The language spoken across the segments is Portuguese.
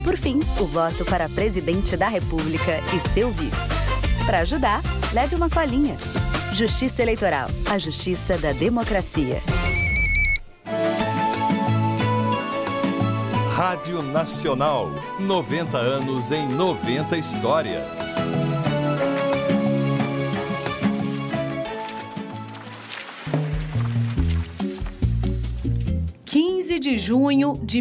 Por fim, o voto para presidente da República e seu vice. Para ajudar, leve uma colinha. Justiça Eleitoral, a justiça da democracia. Rádio Nacional, 90 anos em 90 histórias. De junho de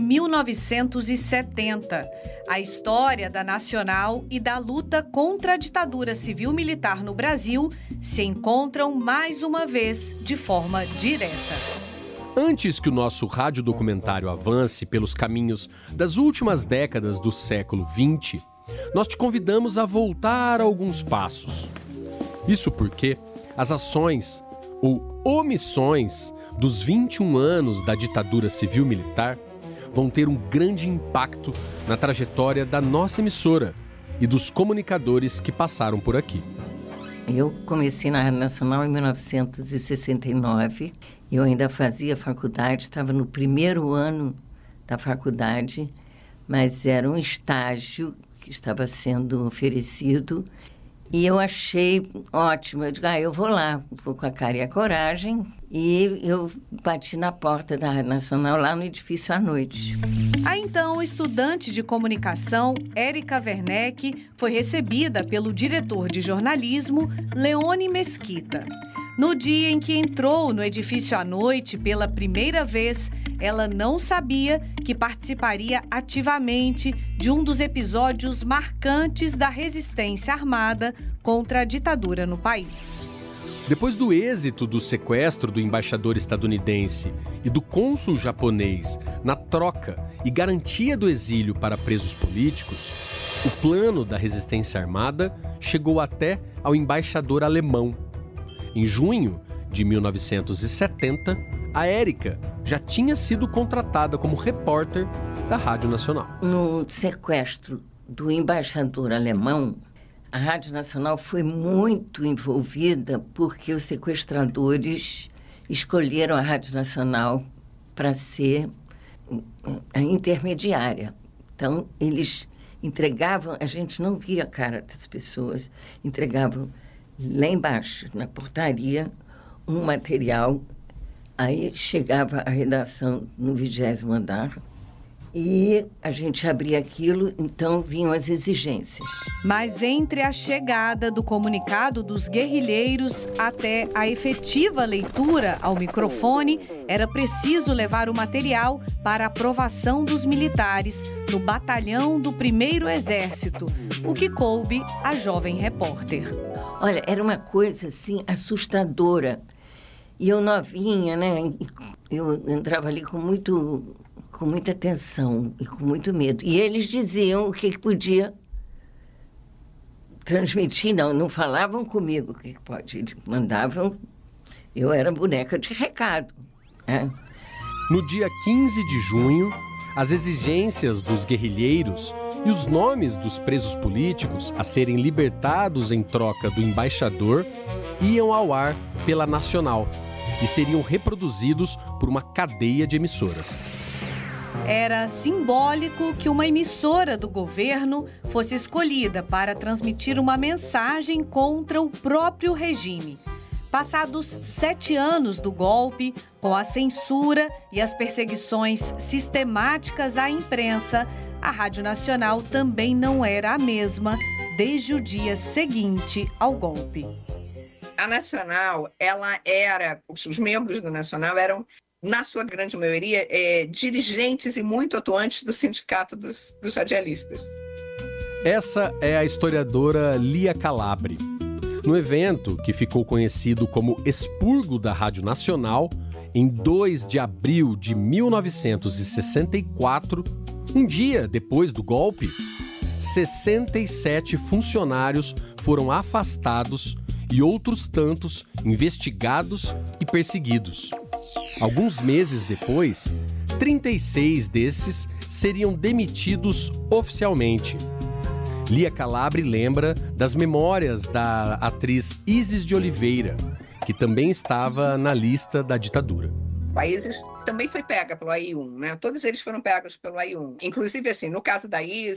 1970. A história da Nacional e da luta contra a ditadura civil-militar no Brasil se encontram mais uma vez de forma direta. Antes que o nosso radiodocumentário avance pelos caminhos das últimas décadas do século XX, nós te convidamos a voltar alguns passos. Isso porque as ações ou omissões dos 21 anos da ditadura civil-militar vão ter um grande impacto na trajetória da nossa emissora e dos comunicadores que passaram por aqui. Eu comecei na Rádio Nacional em 1969. Eu ainda fazia faculdade, estava no primeiro ano da faculdade, mas era um estágio que estava sendo oferecido. E eu achei ótimo. Eu digo, eu vou lá, vou com a cara e a coragem. E eu bati na porta da Rádio Nacional, lá no edifício à noite. A então estudante de comunicação, Érica Werneck, foi recebida pelo diretor de jornalismo, Leone Mesquita. No dia em que entrou no edifício à noite pela primeira vez, ela não sabia que participaria ativamente de um dos episódios marcantes da resistência armada contra a ditadura no país. Depois do êxito do sequestro do embaixador estadunidense e do cônsul japonês na troca e garantia do exílio para presos políticos, o plano da resistência armada chegou até ao embaixador alemão. Em junho de 1970, a Érica já tinha sido contratada como repórter da Rádio Nacional. No sequestro do embaixador alemão, a Rádio Nacional foi muito envolvida porque os sequestradores escolheram a Rádio Nacional para ser a intermediária. Então, eles entregavam, a gente não via a cara das pessoas, entregavam lá embaixo, na portaria, um material. Aí chegava a redação no 20º andar e a gente abria aquilo, então vinham as exigências. Mas entre a chegada do comunicado dos guerrilheiros até a efetiva leitura ao microfone, era preciso levar o material para aprovação dos militares no batalhão do 1º Exército, o que coube à jovem repórter. Olha, era uma coisa assim assustadora. E eu novinha, né? Eu entrava ali com muita tensão e com muito medo. E eles diziam o que podia transmitir, não falavam comigo o que pode. Eles mandavam, eu era boneca de recado. Né? No dia 15 de junho, as exigências dos guerrilheiros e os nomes dos presos políticos a serem libertados em troca do embaixador iam ao ar pela Nacional e seriam reproduzidos por uma cadeia de emissoras. Era simbólico que uma emissora do governo fosse escolhida para transmitir uma mensagem contra o próprio regime. Passados 7 anos do golpe, com a censura e as perseguições sistemáticas à imprensa, a Rádio Nacional também não era a mesma desde o dia seguinte ao golpe. A Nacional, os membros da Nacional eram, na sua grande maioria, dirigentes e muito atuantes do Sindicato dos Radialistas. Essa é a historiadora Lia Calabre. No evento, que ficou conhecido como Expurgo da Rádio Nacional, em 2 de abril de 1964, um dia depois do golpe, 67 funcionários foram afastados e outros tantos investigados e perseguidos. Alguns meses depois, 36 desses seriam demitidos oficialmente. Lia Calabre lembra das memórias da atriz Isis de Oliveira, que também estava na lista da ditadura. A Isis também foi pega pelo AI-1, né? Todos eles foram pegos pelo AI-1. Inclusive, assim, no caso da Isis,